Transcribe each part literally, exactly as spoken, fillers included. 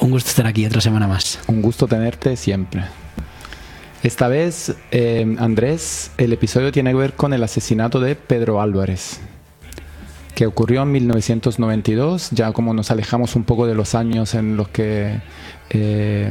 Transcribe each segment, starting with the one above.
Un gusto estar aquí otra semana más. Un gusto tenerte siempre. Esta vez, eh, Andrés, el episodio tiene que ver con el asesinato de Pedro Álvarez, que ocurrió en mil novecientos noventa y dos, ya como nos alejamos un poco de los años en los que eh,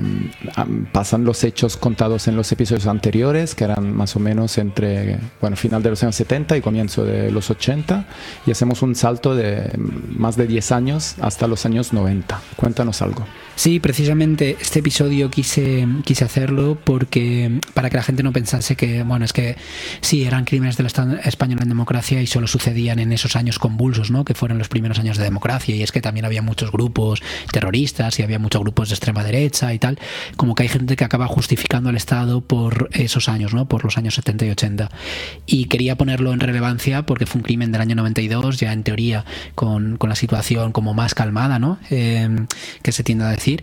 pasan los hechos contados en los episodios anteriores, que eran más o menos entre, bueno, final de los años setenta y comienzo de los ochenta, y hacemos un salto de más de diez años hasta los años noventa. Cuéntanos algo. Sí, precisamente este episodio quise, quise hacerlo porque para que la gente no pensase que, bueno, es que sí, eran crímenes del Estado español en democracia y solo sucedían en esos años convulsos, ¿no? Que fueron los primeros años de democracia, y es que también había muchos grupos terroristas y había muchos grupos de extrema derecha y tal, como que hay gente que acaba justificando al Estado por esos años, ¿no? Por los años setenta y ochenta. Y quería ponerlo en relevancia porque fue un crimen del año noventa y dos, ya en teoría con, con la situación como más calmada, ¿no? Eh, que se tiende a decir.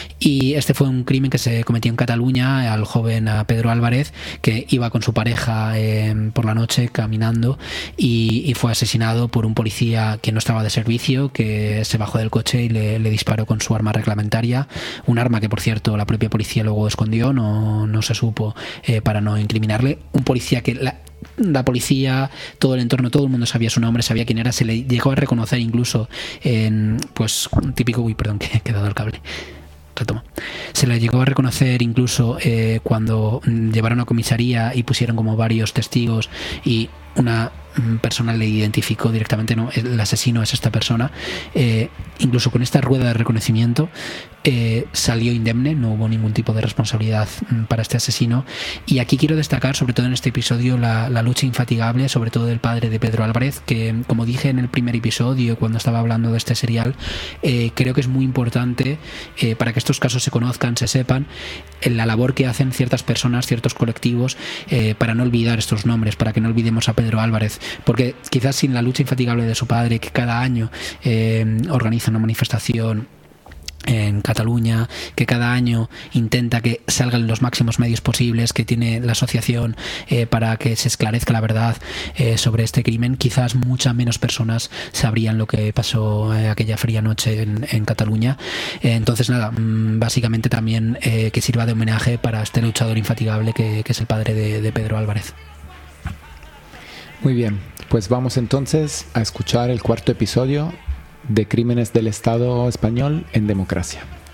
Y este fue un crimen que se cometió en Cataluña al joven a Pedro Álvarez, que iba con su pareja eh, por la noche caminando y, y fue asesinado por un policía que no estaba de servicio, que se bajó del coche y le, le disparó con su arma reglamentaria, un arma que por cierto la propia policía luego escondió, no, no se supo eh, para no incriminarle. Un policía que la, la policía, todo el entorno, todo el mundo sabía su nombre, sabía quién era, se le llegó a reconocer incluso en, pues, un típico, uy, perdón, que he dado el cable. Retomo. Se le llegó a reconocer incluso eh, cuando llevaron a comisaría y pusieron como varios testigos y una persona le identificó directamente, no, el asesino es esta persona. Eh, incluso con esta rueda de reconocimiento eh, salió indemne, no hubo ningún tipo de responsabilidad para este asesino. Y aquí quiero destacar, sobre todo en este episodio, la, la lucha infatigable, sobre todo del padre de Pedro Álvarez, que, como dije en el primer episodio cuando estaba hablando de este serial, eh, creo que es muy importante eh, para que estos casos se conozcan, se sepan, en la labor que hacen ciertas personas, ciertos colectivos, eh, para no olvidar estos nombres, para que no olvidemos a Pedro Álvarez, porque quizás sin la lucha infatigable de su padre, que cada año eh, organiza una manifestación en Cataluña, que cada año intenta que salgan los máximos medios posibles, que tiene la asociación eh, para que se esclarezca la verdad eh, sobre este crimen, quizás muchas menos personas sabrían lo que pasó eh, aquella fría noche en, en Cataluña. Eh, entonces nada, básicamente también eh, que sirva de homenaje para este luchador infatigable que, que es el padre de, de Pedro Álvarez. Muy bien, pues vamos entonces a escuchar el cuarto episodio de Crímenes del Estado Español en Democracia.